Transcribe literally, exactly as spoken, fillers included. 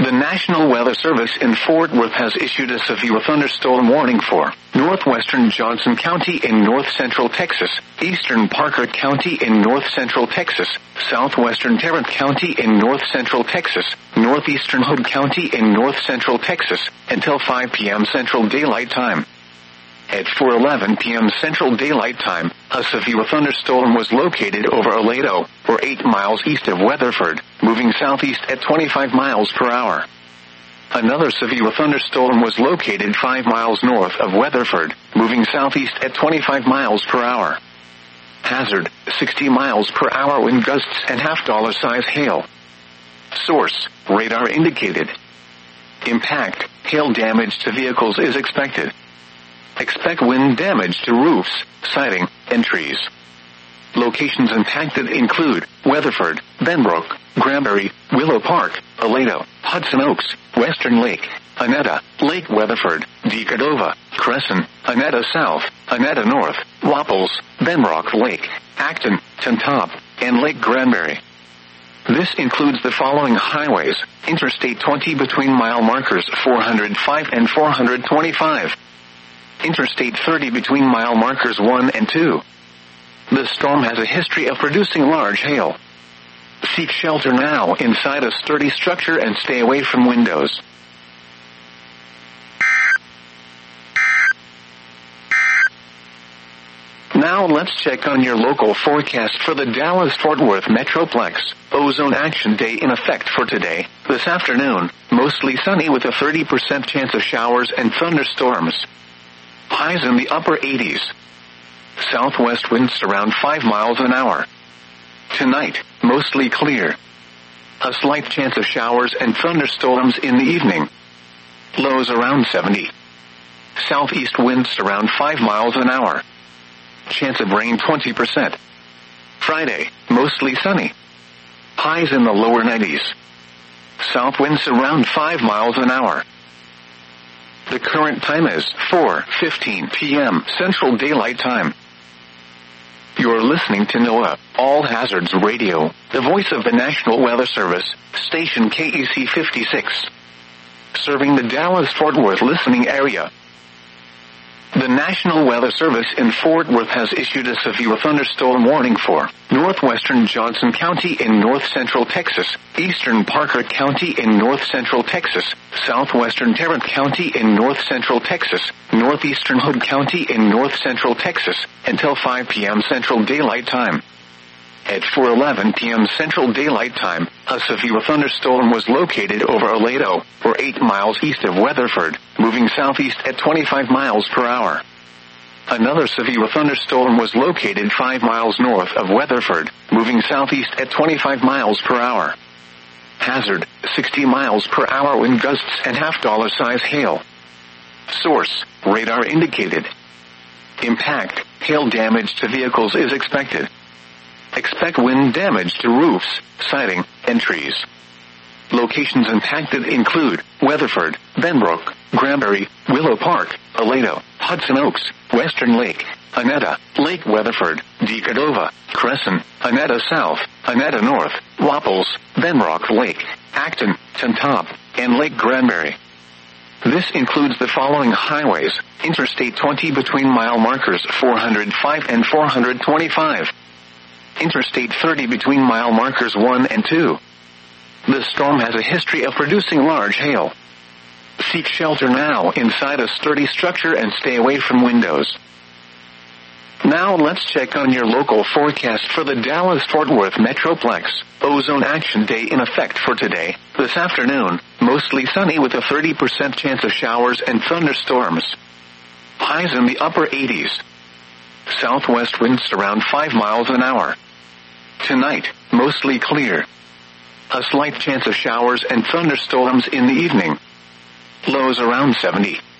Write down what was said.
The National Weather Service in Fort Worth has issued a severe thunderstorm warning for northwestern Johnson County in north-central Texas, eastern Parker County in north-central Texas, southwestern Tarrant County in north-central Texas, northeastern Hood County in north-central Texas, until five p.m. Central Daylight Time. At four eleven p.m. Central Daylight Time, a severe thunderstorm was located over Aledo, or eight miles east of Weatherford, moving southeast at twenty-five miles per hour. Another severe thunderstorm was located five miles north of Weatherford, moving southeast at twenty-five miles per hour. Hazard, sixty miles per hour wind gusts and half-dollar size hail. Source, radar indicated. Impact, hail damage to vehicles is expected. Expect wind damage to roofs, siding, and trees. Locations impacted include Weatherford, Benbrook, Granbury, Willow Park, Aledo, Hudson Oaks, Western Lake, Annetta, Lake Weatherford, Decadova, Crescent, Annetta South, Annetta North, Wapples, Benbrook Lake, Acton, Tontop, and Lake Granbury. This includes the following highways: Interstate twenty between mile markers four hundred five and four hundred twenty-five. Interstate thirty between mile markers one and two. The storm has a history of producing large hail. Seek shelter now inside a sturdy structure and stay away from windows. Now let's check on your local forecast for the Dallas-Fort Worth Metroplex. Ozone Action Day in effect for today. This afternoon, mostly sunny with a thirty percent chance of showers and thunderstorms. Highs in the upper eighties. Southwest winds around five miles an hour. Tonight, mostly clear. A slight chance of showers and thunderstorms in the evening. Lows around seventy. Southeast winds around five miles an hour. Chance of rain twenty percent. Friday, mostly sunny. Highs in the lower nineties. South winds around five miles an hour. The current time is four fifteen p.m. Central Daylight Time. You're listening to NOAA, All Hazards Radio, the voice of the National Weather Service, station K E C fifty-six. Serving the Dallas-Fort Worth listening area. The National Weather Service in Fort Worth has issued a severe thunderstorm warning for northwestern Johnson County in north-central Texas, eastern Parker County in north-central Texas, southwestern Tarrant County in north-central Texas, northeastern Hood County in north-central Texas, until five p.m. Central Daylight Time. At four eleven p.m. Central Daylight Time, a severe thunderstorm was located over Aledo, or eight miles east of Weatherford, moving southeast at twenty-five miles per hour. Another severe thunderstorm was located five miles north of Weatherford, moving southeast at twenty-five miles per hour. Hazard, sixty miles per hour wind gusts and half-dollar size hail. Source, radar indicated. Impact, hail damage to vehicles is expected. Expect wind damage to roofs, siding, and trees. Locations impacted include Weatherford, Benbrook, Granbury, Willow Park, Aledo, Hudson Oaks, Western Lake, Annetta, Lake Weatherford, Decadova, Crescent, Annetta South, Annetta North, Wapples, Benbrook Lake, Acton, Tontop, and Lake Granbury. This includes the following highways: Interstate twenty between mile markers four hundred five and four hundred twenty-five. Interstate thirty between mile markers one and two. The storm has a history of producing large hail. Seek shelter now inside a sturdy structure and stay away from windows. Now let's check on your local forecast for the Dallas-Fort Worth Metroplex. Ozone Action Day in effect for today. This afternoon, mostly sunny with a thirty percent chance of showers and thunderstorms. Highs in the upper eighties. Southwest winds around five miles an hour. Tonight, mostly clear. A slight chance of showers and thunderstorms in the evening. Lows around seventy.